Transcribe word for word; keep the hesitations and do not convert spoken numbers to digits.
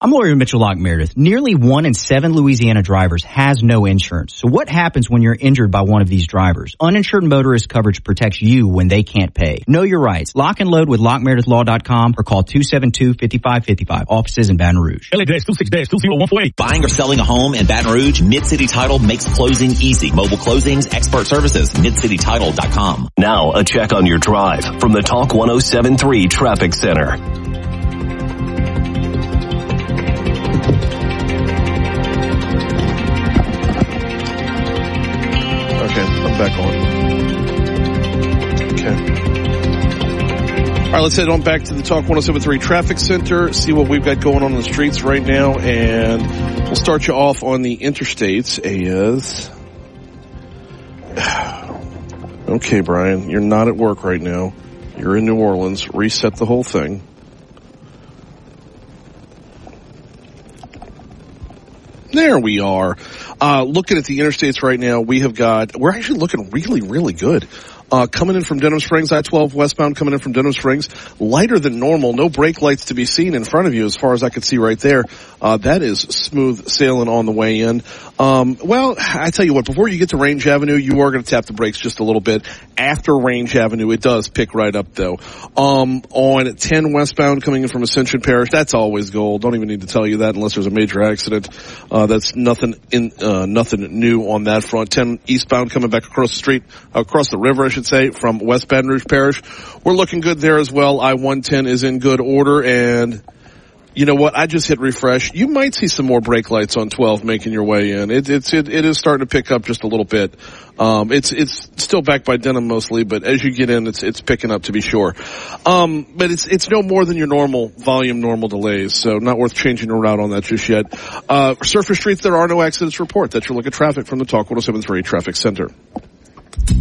I'm lawyer Mitchell Locke Meredith. Nearly one in seven Louisiana drivers has no insurance. So what happens when you're injured by one of these drivers? Uninsured motorist coverage protects you when they can't pay. Know your rights. Lock and load with lock meredith law dot com or call two seven two, five five five five. Offices in Baton Rouge. L A two six two zero one four eight. Buying or selling a home in Baton Rouge? Mid-City Title makes closing easy. Mobile closings, expert services, mid city title dot com. Now a check on your drive from the Talk one oh seven point three Traffic Center. Okay, I'm back on. Okay. All right, let's head on back to the Talk one oh seven point three Traffic Center, see what we've got going on in the streets right now, and we'll start you off on the interstates as... Okay, Brian, you're not at work right now. You're in New Orleans. Reset the whole thing. There we are. Uh, looking at the interstates right now, we have got, we're actually looking really, really good. Uh, coming in from Denham Springs, I twelve westbound coming in from Denham Springs, lighter than normal. No brake lights to be seen in front of you as far as I could see right there. Uh, that is smooth sailing on the way in. Um, well, I tell you what, before you get to Range Avenue, you are going to tap the brakes just a little bit. After Range Avenue, it does pick right up though. Um, on ten westbound coming in from Ascension Parish, that's always gold. Don't even need to tell you that unless there's a major accident. Uh, that's nothing in, uh, nothing new on that front. ten eastbound coming back across the street, across the river, I should say, from West Baton Rouge Parish. We're looking good there as well. I one ten is in good order, and you know what? I just hit refresh. You might see some more brake lights on twelve making your way in. It, it's, it, it is starting to pick up just a little bit. Um, it's, it's still back by Denham mostly, but as you get in, it's, it's picking up to be sure. Um, but it's, it's no more than your normal volume, normal delays, so not worth changing a route on that just yet. Uh, surface streets, there are no accidents report. That's your look at traffic from the Talk one oh seven point three Traffic Center.